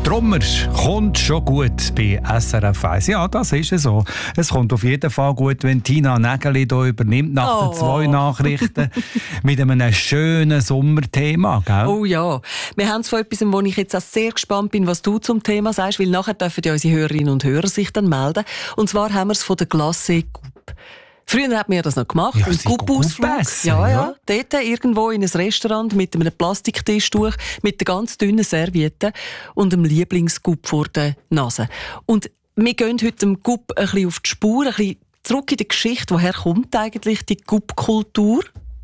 Trommer kommt schon gut bei SRF 1. Ja, das ist es so. Es kommt auf jeden Fall gut, wenn Tina Nägeli hier übernimmt nach den 2 Nachrichten mit einem schönen Sommerthema. Gell? Oh ja, wir haben von etwas, wo ich jetzt auch sehr gespannt bin, was du zum Thema sagst, weil nachher dürfen ja unsere Hörerinnen und Hörer sich dann melden. Und zwar haben wir es von der Glacé Coupe. Früher hat man das noch gemacht, ja, einen Coupe-Ausflug. Ja. Dort irgendwo in ein Restaurant mit einem Plastiktischtuch, mit der ganz dünnen Serviette und einem Lieblingscoupe vor der Nase. Und wir gehen heute dem Coupe ein bisschen auf die Spur, ein bisschen zurück in die Geschichte. Woher kommt eigentlich die Coupe-Kultur?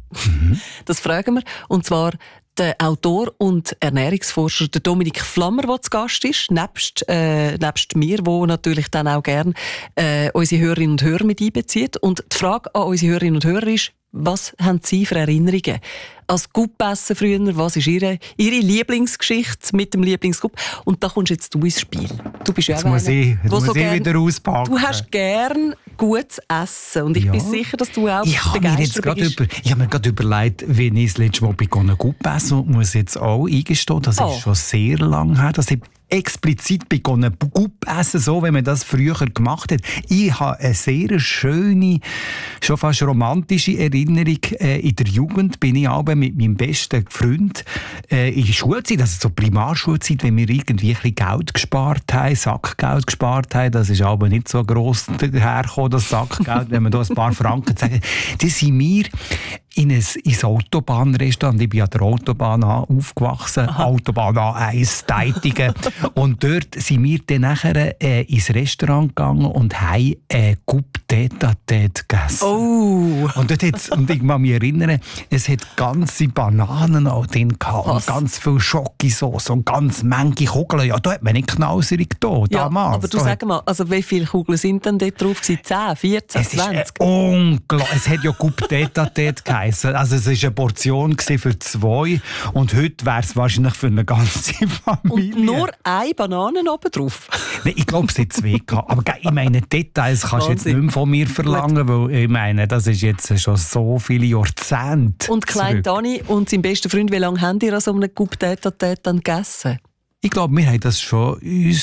Das fragen wir. Und zwar der Autor und Ernährungsforscher der Dominik Flammer, der zu Gast ist, nebst mir, der natürlich dann auch gerne unsere Hörerinnen und Hörer mit einbezieht. Und die Frage an unsere Hörerinnen und Hörer ist, was haben Sie für Erinnerungen? Als Coupe-Essen früher, was ist Ihre Lieblingsgeschichte mit dem Lieblingscoupe? Und da kommst jetzt du ins Spiel. Du bist ja jetzt muss ich wieder auspacken. Du hast gern gutes Essen. Und ich bin sicher, dass du auch begeistert bist. Ich habe mir gerade überlegt, wie ich das letzte Mal bei Coupe essen und muss jetzt auch eingestehen, das ist schon sehr lange her, dass ich explizit begonnen Coupe essen, so wie man das früher gemacht hat. Ich habe eine sehr schöne, schon fast romantische Erinnerung. In der Jugend bin ich aber mit meinem besten Freund in der Schulzeit, also zur Primarschulzeit, wenn wir irgendwie ein bisschen Geld gespart haben, Sackgeld gespart haben, das ist aber nicht so gross dahergekommen, das Sackgeld, wenn man da ein paar Franken sagen, dann sind wir ins Autobahnrestaurant. Ich bin an der Autobahn aufgewachsen, Autobahn A1 Deitigen. Und dort sind wir dann nachher ins Restaurant gegangen und haben Coupe Tête-à-Tête gegessen. Oh! Und ich kann mich erinnern, es hat ganze Bananen auch drin gehabt und ganz viel Schokosauce und ganz manche Kugeln. Ja, da hat man nicht knauserig da, damals. Aber du sag mal, also wie viele Kugeln sind denn dort drauf gewesen? 10, 14, 20? Es ist unglaublich. Es hat ja Coupe Tête-à-Tête geheißen. Also es war eine Portion für 2 und heute wäre es wahrscheinlich für eine ganze Familie. Und nur eine Banane oben drauf? Nein, ich glaube, es hat 2 gehabt. Aber ich meine, Details kannst du jetzt nicht mehr von mir verlangen, weil ich meine, das ist jetzt schon so viele Jahrzehnte. Und Klein Dani und sein bester Freund, wie lange haben die an so einem Coupe Tête-à-Tête dann gegessen? Ich glaube, wir haben das schon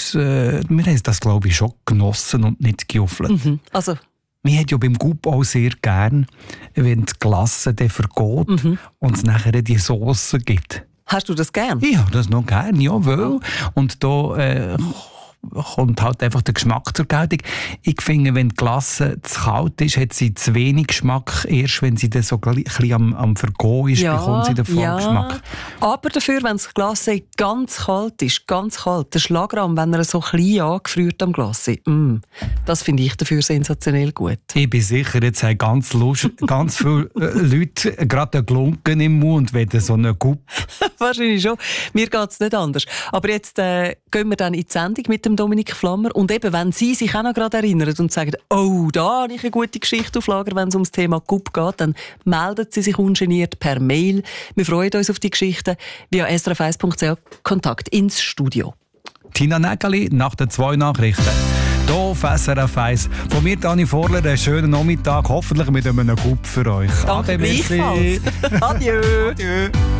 glaube ich, schon genossen und nicht gejuffelt. Also wir haben ja beim Coupe auch sehr gern, wenn die Glasse dann vergeht und es nachher die Sauce gibt. Hast du das gern? Ich habe das noch gern, ja, weil. Und da kommt halt einfach der Geschmack zur Geltung. Ich finde, wenn die Glasse zu kalt ist, hat sie zu wenig Geschmack. Erst wenn sie dann so ein bisschen am Vergehen ist, bekommt sie den Vollgeschmack. Aber dafür, wenn das Glasse ganz kalt ist, der Schlagrahm, wenn er so klein angefriert am Glasse, das finde ich dafür sensationell gut. Ich bin sicher, jetzt haben ganz viele Leute gerade einen Glunken im Mund, wenn so eine Coupe. Wahrscheinlich schon. Mir geht es nicht anders. Aber jetzt gehen wir dann in die Sendung mit dem Dominik Flammer. Und eben, wenn Sie sich auch noch gerade erinnern und sagen, oh, da habe ich eine gute Geschichte auf Lager, wenn es ums Thema Coupe geht, dann melden Sie sich ungeniert per Mail. Wir freuen uns auf die Geschichten via srf1.ch Kontakt ins Studio. Tina Nägeli nach den 2 Nachrichten. Hier auf SRF 1. Von mir, Dani Vorler, einen schönen Nachmittag, hoffentlich mit einem Coupe für euch. Danke gleichfalls. Adieu. Adieu.